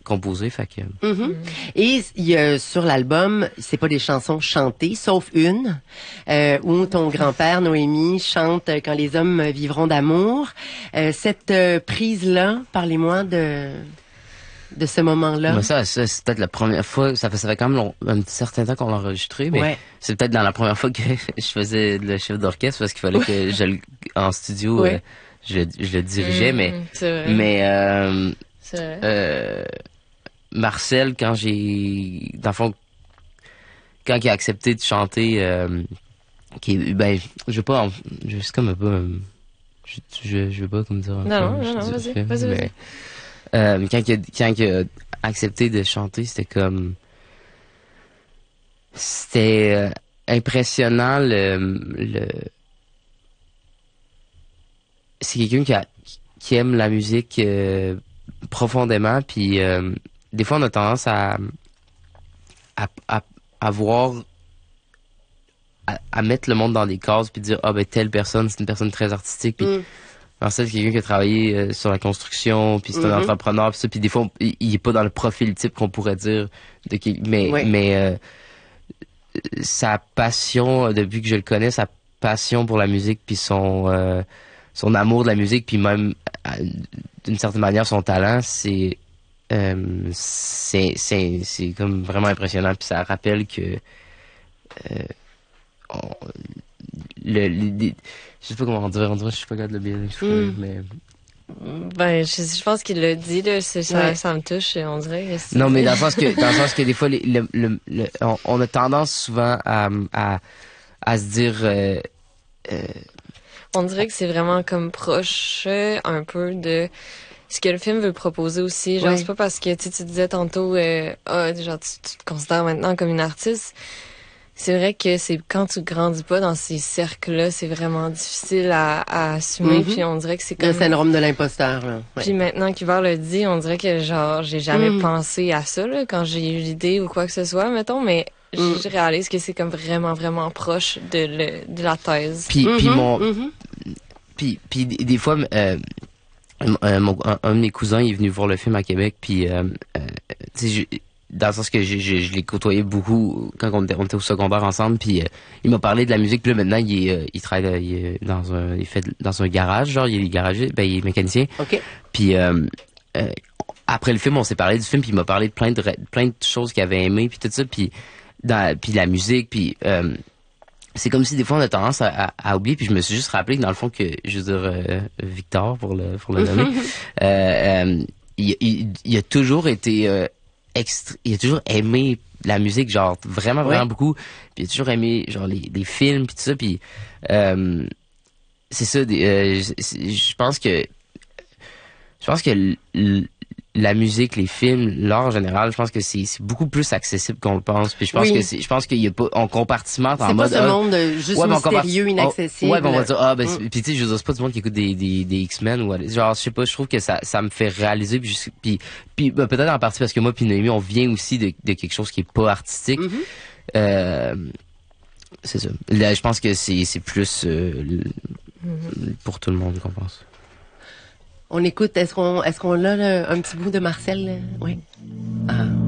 composé, fait que... Et il y a, sur l'album, c'est pas des chansons chantées, sauf une, où ton grand-père, Noémie, chante « Quand les hommes vivront d'amour ». Cette prise-là, parlez-moi de ce moment-là. Mais ça c'est peut-être la première fois, ça fait quand même un certain temps qu'on l'a enregistré, mais c'est peut-être dans la première fois que je faisais le chef d'orchestre parce qu'il fallait que en studio, je le dirigeais, mais c'est vrai. Marcel, dans le fond, quand il a accepté de chanter, je suis comme un peu, je veux pas comme dire. Non, vas-y. Quand il a accepté de chanter, c'était impressionnant c'est quelqu'un qui aime la musique profondément, puis des fois on a tendance à voir à mettre le monde dans des cases puis dire telle personne c'est une personne très artistique, puis Marcel, c'est quelqu'un qui a travaillé sur la construction, puis c'est un entrepreneur, puis ça, puis des fois, il est pas dans le profil type qu'on pourrait dire, mais sa passion, depuis que je le connais, sa passion pour la musique, puis son amour de la musique, puis même, d'une certaine manière, son talent, c'est comme vraiment impressionnant, puis ça rappelle que je sais pas comment dire, on dirait je suis pas capable de le bien mais... Ben, je pense qu'il l'a dit, là, ça me touche, on dirait. Non, mais dans le sens que des fois, on a tendance souvent à se dire... on dirait que c'est vraiment comme proche un peu de ce que le film veut proposer aussi. Genre, c'est pas parce que tu disais tantôt, genre, tu te considères maintenant comme une artiste. C'est vrai que c'est quand tu grandis pas dans ces cercles-là, c'est vraiment difficile à assumer. Puis on dirait que c'est comme le syndrome de l'imposteur. Là. Puis maintenant qu'Hubert le dit, on dirait que genre j'ai jamais pensé à ça là, quand j'ai eu l'idée ou quoi que ce soit, mettons, mais je réalise que c'est comme vraiment vraiment proche de la thèse. Puis puis des fois un de mes cousins il est venu voir le film à Québec, puis tu sais, dans le sens que je l'ai côtoyé beaucoup quand on était au secondaire ensemble, puis il m'a parlé de la musique, puis là maintenant il travaille il fait dans un garage, genre il est garagiste, il est mécanicien. OK. Puis après le film, on s'est parlé du film, puis il m'a parlé de plein de choses qu'il avait aimé, puis tout ça, puis la musique, puis c'est comme si des fois on a tendance à oublier, puis je me suis juste rappelé que dans le fond que je veux dire Victor pour le nommer, il a toujours été il a toujours aimé la musique, genre vraiment beaucoup, puis il a toujours aimé genre les films puis tout ça, puis c'est ça, je pense que la musique, les films, l'art en général, je pense que c'est beaucoup plus accessible qu'on le pense. Puis je pense qu'il y a pas, on compartimente en mode. C'est pas ce monde juste mystérieux, inaccessible. On va dire puis tu sais, je veux dire, c'est pas du monde qui écoute des X-Men ou genre, je sais pas, je trouve que ça me fait réaliser, puis peut-être en partie parce que moi puis Noémie, on vient aussi de quelque chose qui est pas artistique. C'est ça. Là, je pense que c'est plus pour tout le monde qu'on pense. On écoute, est-ce qu'on a un petit bout de Marcel? Oui. Ah.